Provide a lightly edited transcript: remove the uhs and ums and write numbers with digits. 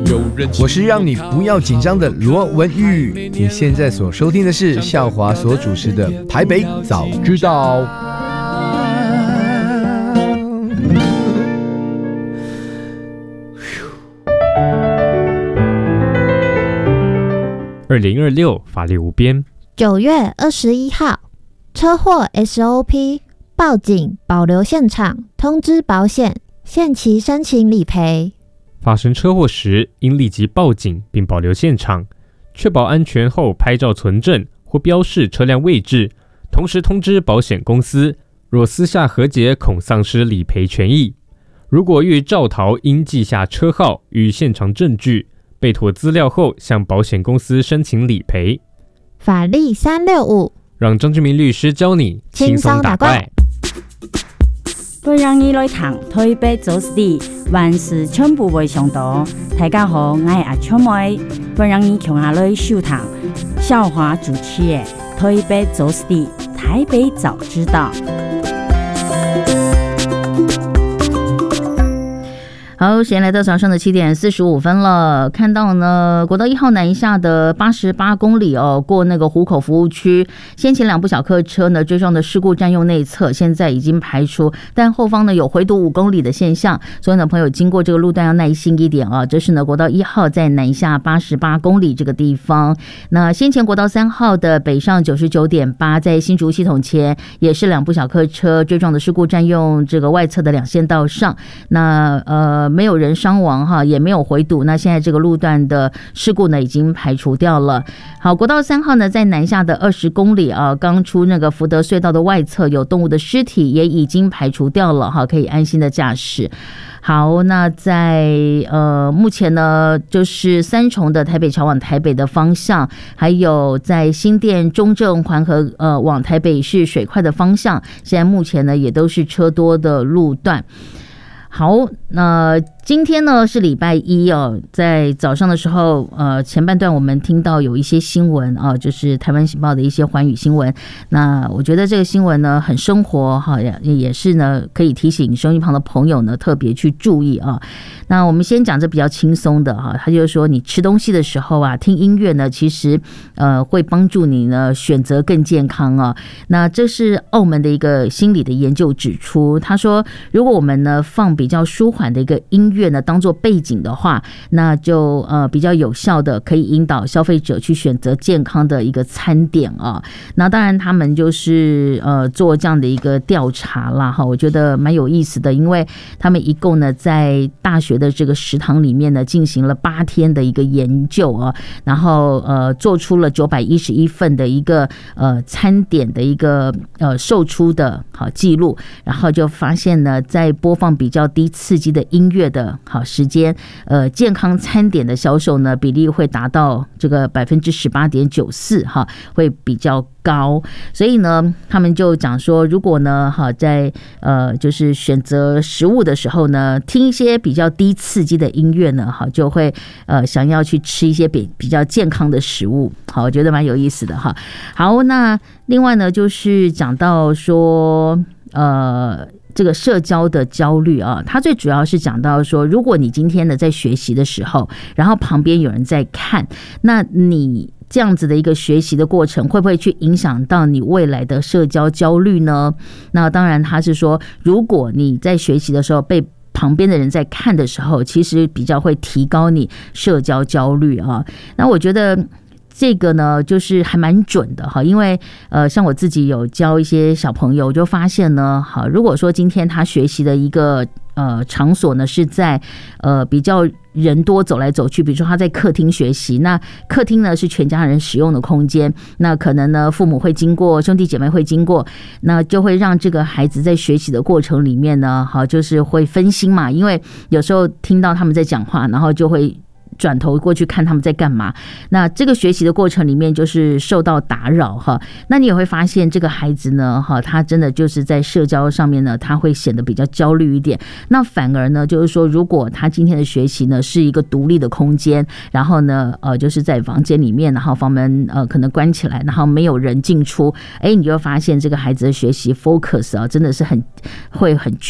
我是让你不要紧张的罗文玉。你现在所收听的是孝华所主持的《台北早知道》。 2026法律无边。 9月21号，车祸 SOP， 报警保留现场，通知保险，限期申请理赔。 发生车祸时，应立即报警并保留现场，确保安全后拍照存证或标示车辆位置，同时通知保险公司。若私下和解，恐丧失理赔权益。如果欲肇逃，应记下车号与现场证据，备妥资料后向保险公司申请理赔。 法律365， 让张俊明律师教你轻松打怪。 本人已来谈台北走私地，万事全部未上道。大家好，我是阿秋妹。本人已从阿来收谈孝华主持的台北走私地，台北早知道。 好，时间来到早上的7点45分了。看到呢，国道1号南一下的88公里哦，过那个湖口服务区，先前2部小客车呢追撞的事故占用内侧，现在已经排除，但后方呢有回堵5公里的现象，所以呢，朋友经过这个路段要耐心一点啊。这是呢国道1号在南下88公里这个地方。那先前国道3号的北上 99.8， 在新竹系统前也是2部小客车追撞的事故占用这个外侧的2线道上，那没有人伤亡哈，也没有回堵。那现在这个路段的事故呢已经排除掉了。好，国道3号呢在南下的20公里啊，刚出那个福德隧道的外侧有动物的尸体，也已经排除掉了哈，可以安心的驾驶。好，那在目前呢，就是三重的台北桥往台北的方向，还有在新店中正环河往台北市水块的方向，现在目前呢也都是车多的路段。好，那今天呢是礼拜一哦，在早上的时候，前半段我们听到有一些新闻啊，就是台湾行报的一些寰宇新闻。那我觉得这个新闻呢很生活哈，也是呢可以提醒收音旁的朋友呢特别去注意啊。那我们先讲这比较轻松的哈，他就是说你吃东西的时候啊，听音乐呢，其实会帮助你呢选择更健康啊。那这是澳门的一个心理的研究指出，他说如果我们呢放比较舒缓的一个音乐呢当做背景的话，那就比较有效的可以引导消费者去选择健康的一个餐点啊。那当然他们就是做这样的一个调查啦哈，我觉得蛮有意思的，因为他们一共呢在大学的这个食堂里面呢进行了8天的一个研究啊，然后做出了911份的一个餐点的一个售出的好记录，然后就发现呢在播放比较低刺激的音乐的好时间，健康餐点的销售呢比例会达到这个 18.94% 哈，会比较高。所以呢他们就讲说，如果呢好在就是选择食物的时候呢，听一些比较低刺激的音乐呢，好就会想要去吃一些比较健康的食物。好，我觉得蛮有意思的哈。好，那另外呢就是讲到说这个社交的焦虑啊，它最主要是讲到说，如果你今天呢在学习的时候，然后旁边有人在看，那你这样子的一个学习的过程会不会去影响到你未来的社交焦虑呢？那当然他是说，如果你在学习的时候被旁边的人在看的时候，其实比较会提高你社交焦虑啊。那我觉得这个呢就是还蛮准的哈，因为像我自己有教一些小朋友，我就发现呢，好，如果说今天他学习的一个场所呢是在比较人多走来走去，比如说他在客厅学习，那客厅呢是全家人使用的空间，那可能呢父母会经过，兄弟姐妹会经过，那就会让这个孩子在学习的过程里面呢，好就是会分心嘛，因为有时候听到他们在讲话，然后就会转头过去看他们在干嘛，那这个学习的过程里面就是受到打扰哈。那你也会发现这个孩子呢哈，他真的就是在社交上面呢，他会显得比较焦虑一点。那反而呢就是说，如果他今天的学习呢是一个独立的空间，然后呢就是在房间里面，然后房门可能关起来，然后没有人进出，你就会发现这个孩子的学习 focus 啊真的是会很